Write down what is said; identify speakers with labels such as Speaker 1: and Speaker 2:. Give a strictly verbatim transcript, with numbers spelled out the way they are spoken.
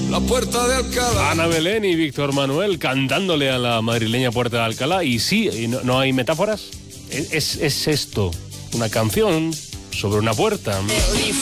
Speaker 1: la puerta de Alcalá.
Speaker 2: Ana Belén y Víctor Manuel cantándole a la madrileña Puerta de Alcalá. Y sí, y no, no hay metáforas. Es, es, es esto, una canción sobre una puerta.